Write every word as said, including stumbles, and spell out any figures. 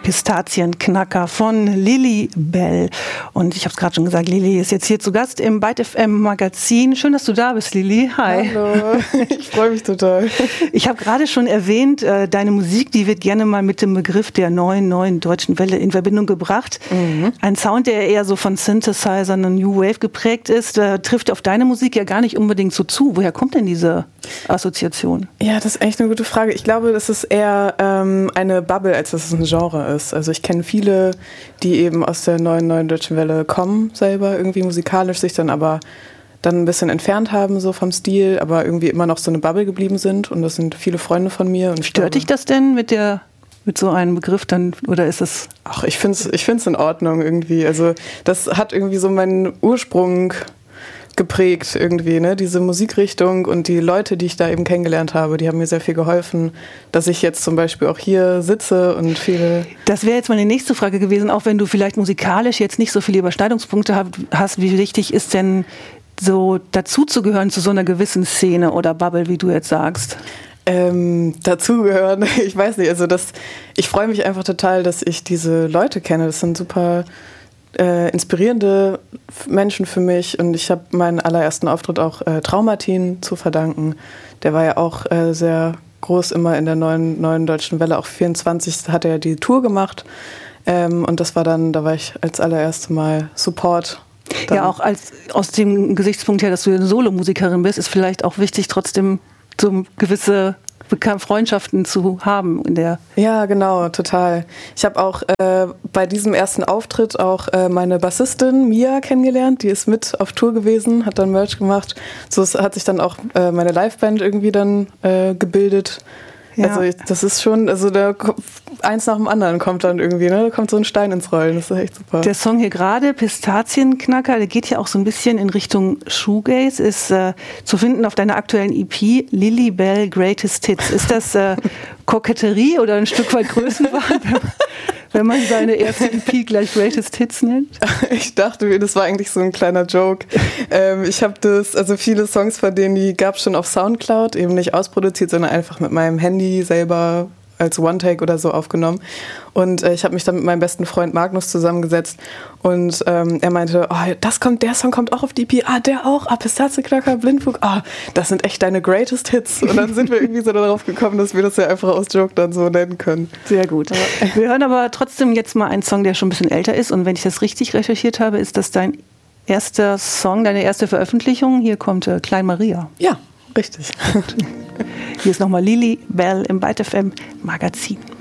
Pistazienknacker von Lili Bell. Und ich habe es gerade schon gesagt, Lili ist jetzt hier zu Gast im Byte F M Magazin. Schön, dass du da bist, Lili. Hi. Hallo, ich freue mich total. Ich habe gerade schon erwähnt, deine Musik, die wird gerne mal mit dem Begriff der neuen, neuen deutschen Welle in Verbindung gebracht. Mhm. Ein Sound, der eher so von Synthesizern und New Wave geprägt ist, trifft auf deine Musik ja gar nicht unbedingt so zu. Woher kommt denn diese Assoziation? Ja, das ist echt eine gute Frage. Ich glaube, das ist eher ähm, eine Bubble, als dass es ein Genre ist. Also ich kenne viele, die eben aus der neuen, neuen deutschen Welle kommen, selber irgendwie musikalisch, sich dann aber dann ein bisschen entfernt haben so vom Stil, aber irgendwie immer noch so eine Bubble geblieben sind. Und das sind viele Freunde von mir. Und Stört dich das denn mit der mit so einem Begriff dann, oder ist es? Ach, ich finde es ich find's in Ordnung irgendwie. Also das hat irgendwie so meinen Ursprung geprägt irgendwie, ne? Diese Musikrichtung und die Leute, die ich da eben kennengelernt habe, die haben mir sehr viel geholfen, dass ich jetzt zum Beispiel auch hier sitze und viele... Das wäre jetzt meine nächste Frage gewesen, auch wenn du vielleicht musikalisch jetzt nicht so viele Überschneidungspunkte hast, wie wichtig ist denn so dazuzugehören zu so einer gewissen Szene oder Bubble, wie du jetzt sagst? Ähm, dazugehören, ich weiß nicht, also das, ich freue mich einfach total, dass ich diese Leute kenne, das sind super... Äh, inspirierende Menschen für mich und ich habe meinen allerersten Auftritt auch äh, Traumatin zu verdanken. Der war ja auch äh, sehr groß immer in der neuen, neuen deutschen Welle, auch vierundzwanzig hat er die Tour gemacht ähm, und das war dann, da war ich als allererste Mal Support. Dann. Ja, auch als aus dem Gesichtspunkt her, dass du eine Solomusikerin bist, ist vielleicht auch wichtig, trotzdem so gewisse Freundschaften zu haben in der... Ja, genau, total. Ich habe auch äh, bei diesem ersten Auftritt auch äh, meine Bassistin Mia kennengelernt, die ist mit auf Tour gewesen, hat dann Merch gemacht. So hat sich dann auch äh, meine Liveband irgendwie dann äh, gebildet. Ja. Also ich, das ist schon, also da eins nach dem anderen kommt dann irgendwie, ne? Da kommt so ein Stein ins Rollen, das ist echt super. Der Song hier gerade, Pistazienknacker, der geht ja auch so ein bisschen in Richtung Shoegaze, ist äh, zu finden auf deiner aktuellen E P Lili Bell Greatest Hits. Ist das äh, Koketterie oder ein Stück weit Größenwahn, wenn man seine erste E P gleich Greatest Hits nennt? Ich dachte mir, das war eigentlich so ein kleiner Joke. ähm, ich habe das, also viele Songs von denen, die gab es schon auf Soundcloud, eben nicht ausproduziert, sondern einfach mit meinem Handy selber als One-Take oder so aufgenommen. Und äh, ich habe mich dann mit meinem besten Freund Magnus zusammengesetzt und ähm, er meinte, oh, das kommt, der Song kommt auch auf die E P, ah, der auch, ah, Pistazienknacker, Blindflug, ah, das sind echt deine Greatest Hits. Und dann sind wir irgendwie so darauf gekommen, dass wir das ja einfach aus Joke dann so nennen können. Sehr gut. Ja. Wir hören aber trotzdem jetzt mal einen Song, der schon ein bisschen älter ist und wenn ich das richtig recherchiert habe, ist das dein erster Song, deine erste Veröffentlichung. Hier kommt äh, Klein Maria. Ja, richtig. Hier ist nochmal Lili Bell im Byte F M Magazin.